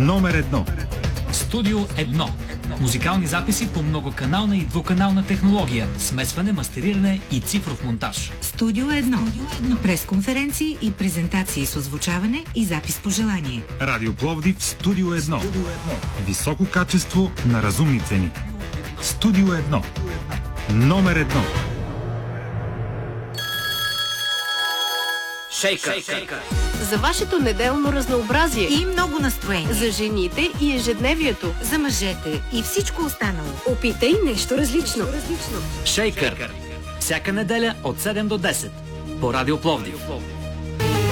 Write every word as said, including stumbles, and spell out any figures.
номер едно. Студио едно. Музикални записи по многоканална и двуканална технология, смесване, мастериране и цифров монтаж. Студио едно. Пресконференции и презентации с озвучаване и запис по желание. Радио Пловдив, Студио едно. Високо качество на разумни цени. Студио едно. Номер едно. Шейкър. За вашето неделно разнообразие И много настроение. за жените и ежедневието. За мъжете и всичко останало. Опитай нещо различно. Шейкър. Всяка неделя от седем до десет по Радио Пловдив.